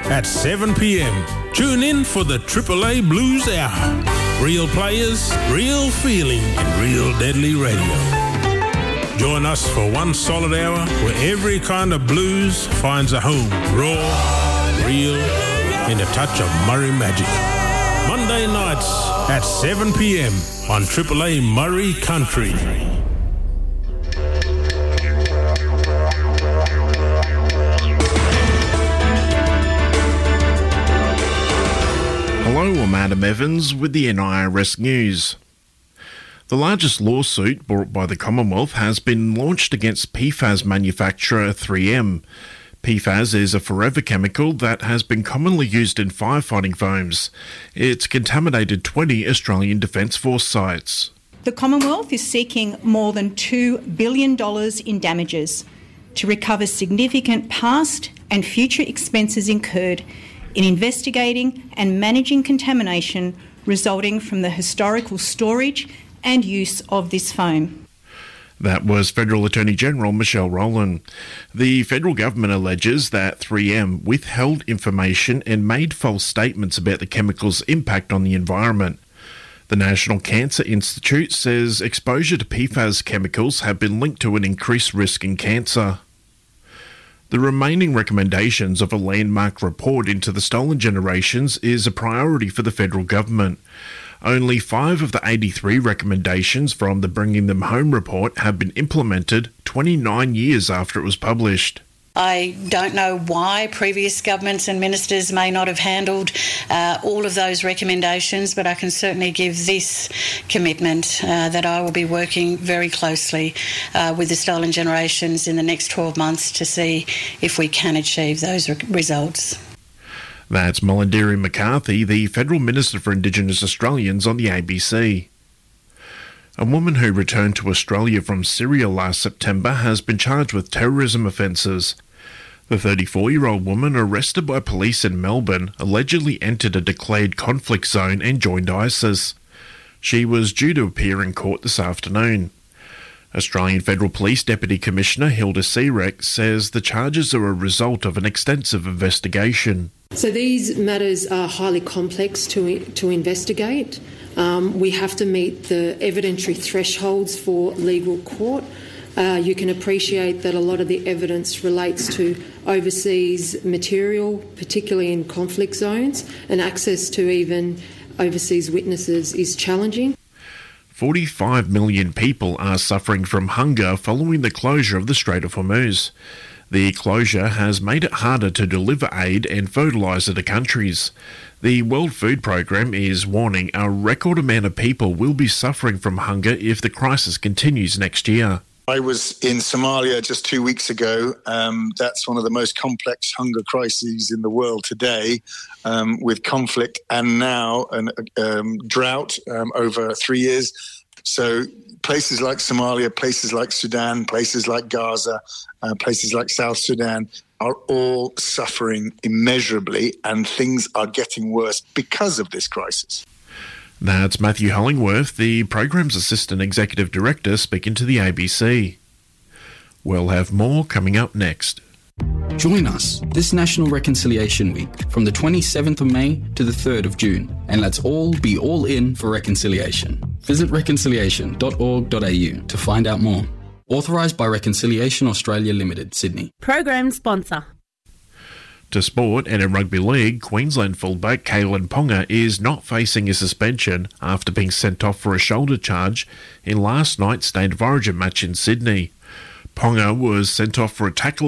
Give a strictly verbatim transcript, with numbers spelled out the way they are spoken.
at seven p.m. Tune in for the Triple A Blues Hour. Real players, real feeling, and real deadly radio. Join us for one solid hour where every kind of blues finds a home. Raw, real, and a touch of Murray magic. Monday nights at seven p.m. on Triple A Murray Country. Hello, I'm Adam Evans with the N I R S News. The largest lawsuit brought by the Commonwealth has been launched against P FAS manufacturer three M. P FAS is a forever chemical that has been commonly used in firefighting foams. It's contaminated twenty Australian Defence Force sites. The Commonwealth is seeking more than two billion dollars in damages to recover significant past and future expenses incurred in investigating and managing contamination resulting from the historical storage and use of this foam. That was Federal Attorney-General Michelle Rowland. The federal government alleges that three M withheld information and made false statements about the chemical's impact on the environment. The National Cancer Institute says exposure to P FAS chemicals have been linked to an increased risk in cancer. The remaining recommendations of a landmark report into the stolen generations is a priority for the federal government. Only five of the eighty-three recommendations from the Bringing Them Home report have been implemented twenty-nine years after it was published. I don't know why previous governments and ministers may not have handled uh, all of those recommendations, but I can certainly give this commitment uh, that I will be working very closely uh, with the Stolen Generations in the next twelve months to see if we can achieve those re- results. That's Melinda McCarthy, the Federal Minister for Indigenous Australians, on the A B C. A woman who returned to Australia from Syria last September has been charged with terrorism offences. The thirty-four-year-old woman, arrested by police in Melbourne, allegedly entered a declared conflict zone and joined ISIS. She was due to appear in court this afternoon. Australian Federal Police Deputy Commissioner Hilda Seereck says the charges are a result of an extensive investigation. So these matters are highly complex to to investigate. Um, we have to meet the evidentiary thresholds for legal court. Uh, you can appreciate that a lot of the evidence relates to overseas material, particularly in conflict zones, and access to even overseas witnesses is challenging. forty-five million people are suffering from hunger following the closure of the Strait of Hormuz. The closure has made it harder to deliver aid and fertiliser to countries. The World Food Programme is warning a record amount of people will be suffering from hunger if the crisis continues next year. I was in Somalia just two weeks ago. Um, that's one of the most complex hunger crises in the world today, um, with conflict and now a um, drought um, over three years. So places like Somalia, places like Sudan, places like Gaza, uh, places like South Sudan are all suffering immeasurably, and things are getting worse because of this crisis. That's Matthew Hollingworth, the programme's Assistant Executive Director, speaking to the A B C. We'll have more coming up next. Join us this National Reconciliation Week from the twenty-seventh of May to the third of June, and let's all be all in for reconciliation. Visit reconciliation dot org dot a u to find out more. Authorised by Reconciliation Australia Limited, Sydney. Program sponsor. To sport, and in rugby league, Queensland fullback Kalyn Ponga is not facing a suspension after being sent off for a shoulder charge in last night's State of Origin match in Sydney. Ponga was sent off for a tackle